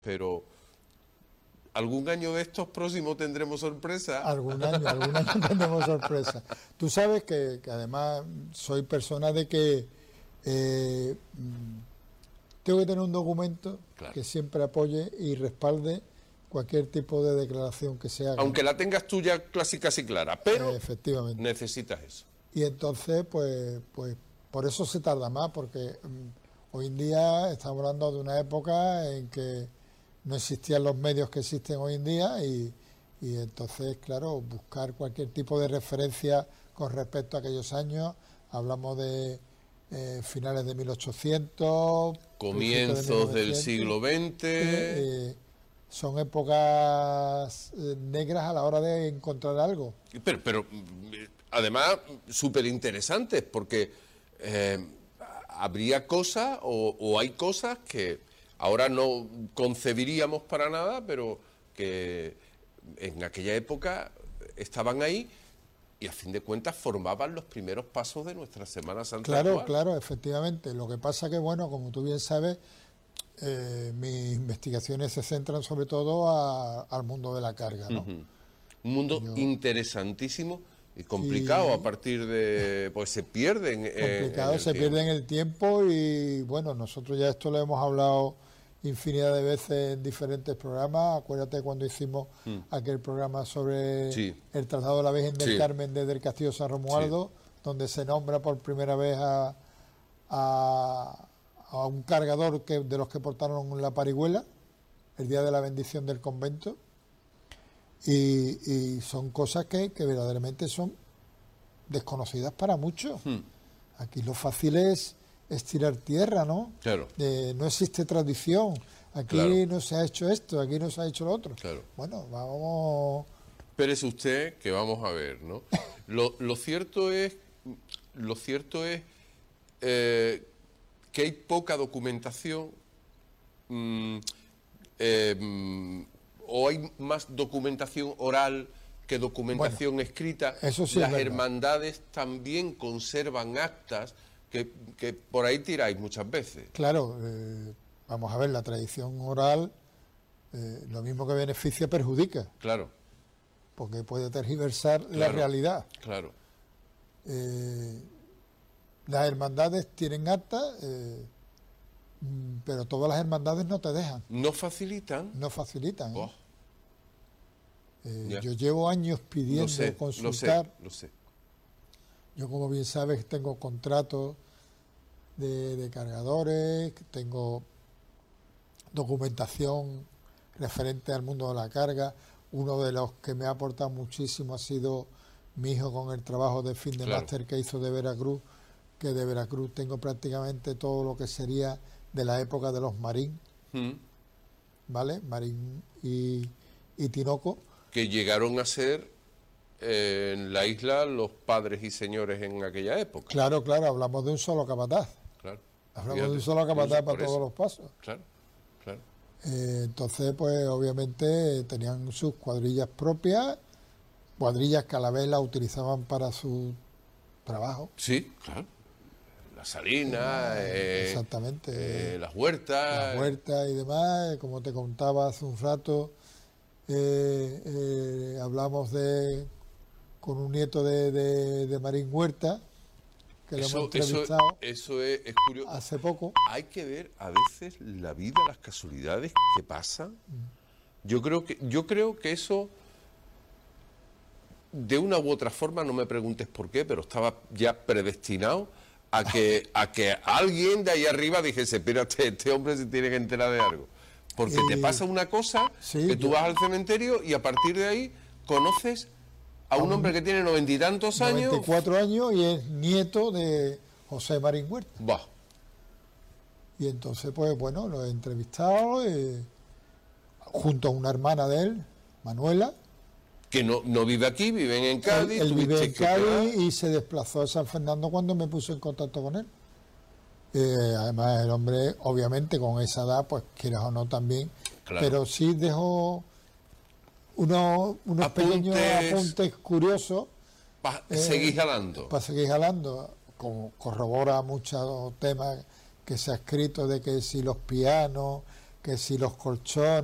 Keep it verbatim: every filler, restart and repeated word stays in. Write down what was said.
pero algún año de estos próximos tendremos sorpresa. Algún año, algún año tendremos sorpresa. Tú sabes que, que además soy persona de que eh, tengo que tener un documento claro. que siempre apoye y respalde cualquier tipo de declaración que se haga. Aunque la tengas tú ya clásica y clara, pero eh, efectivamente. necesitas eso. Y entonces, pues, pues por eso se tarda más, porque um, hoy en día estamos hablando de una época en que no existían los medios que existen hoy en día y, y entonces, claro, buscar cualquier tipo de referencia con respecto a aquellos años, hablamos de eh, finales de mil ochocientos, comienzos de mil novecientos, del siglo veinte... Eh, eh, son épocas eh, negras a la hora de encontrar algo. Pero, pero además, súper interesantes, porque eh, habría cosas o, o hay cosas que ahora no concebiríamos para nada, pero que en aquella época estaban ahí y a fin de cuentas formaban los primeros pasos de nuestra Semana Santa. Claro, actual. claro, efectivamente. Lo que pasa que, bueno, como tú bien sabes, eh, mis investigaciones se centran sobre todo a, al mundo de la carga, ¿no? Uh-huh. Un mundo Yo... interesantísimo y complicado y... a partir de... pues se pierden complicado, en, en se pierde en el tiempo y, bueno, nosotros ya esto lo hemos hablado infinidad de veces en diferentes programas. Acuérdate cuando hicimos mm. aquel programa sobre sí. el Tratado de la Virgen del sí. Carmen desde el Castillo San Romualdo, sí. donde se nombra por primera vez a, a, a un cargador que, de los que portaron la parihuela el día de la bendición del convento, y, y son cosas que, que verdaderamente son desconocidas para muchos. Mm. Aquí lo fácil es es tirar tierra, ¿no? Claro. Eh, no existe tradición. Aquí claro. no se ha hecho esto, aquí no se ha hecho lo otro. Claro. Bueno, vamos... Espérese usted que vamos a ver, ¿no? lo, lo cierto es, lo cierto es eh, que hay poca documentación mmm, eh, mmm, o hay más documentación oral que documentación bueno, escrita. Eso sí Las es hermandades también conservan actas Que, que por ahí tiráis muchas veces. Claro, eh, vamos a ver, la tradición oral, eh, lo mismo que beneficia, perjudica. Claro. Porque puede tergiversar claro, la realidad. Claro. Eh, las hermandades tienen actas, eh, pero todas las hermandades no te dejan. ¿No facilitan? No facilitan. Oh. Eh, yo llevo años pidiendo lo sé, consultar. Lo sé, lo sé. Yo, como bien sabes, tengo contratos de, de cargadores, tengo documentación referente al mundo de la carga. Uno de los que me ha aportado muchísimo ha sido mi hijo con el trabajo de fin de claro. máster que hizo de Veracruz, que de Veracruz tengo prácticamente todo lo que sería de la época de los Marín, mm. ¿vale? Marín y, y Tinoco. Que llegaron a ser... en la isla los padres y señores en aquella época. Claro, claro, hablamos de un solo capataz. Claro. Hablamos Fíjate, de un solo capataz para todos eso. los pasos. Claro, claro. Eh, entonces, pues obviamente tenían sus cuadrillas propias, cuadrillas que a la vez las utilizaban para su trabajo. Sí, claro. Las salinas, eh, exactamente. Eh, las huertas. Las huertas y demás, como te contaba hace un rato, eh, eh, hablamos de... con un nieto de, de, de Marín Huerta, que lo hemos entrevistado eso, eso es, es curioso. hace poco. Hay que ver a veces la vida, las casualidades que pasan. Mm. Yo creo que, yo creo que eso, de una u otra forma, no me preguntes por qué, pero estaba ya predestinado a que, a que alguien de ahí arriba dijese, espérate, este hombre se tiene que enterar de algo. Porque eh, te pasa una cosa, sí, que tú yo... vas al cementerio y a partir de ahí conoces a un hombre que tiene noventa y tantos años. noventa y cuatro años y es nieto de José Marín Huerta. Va. Y entonces, pues bueno, lo he entrevistado eh, junto a una hermana de él, Manuela. Que no, no vive aquí, viven en Cádiz. Él, él vive en Cádiz y se desplazó a San Fernando cuando me puse en contacto con él. Eh, además, el hombre, obviamente, con esa edad, pues quieras o no también, claro. pero sí dejó... unos, unos apuntes, pequeños apuntes curiosos para eh, seguir jalando para seguir jalando, como corrobora muchos temas que se ha escrito de que si los pianos, que si los colchones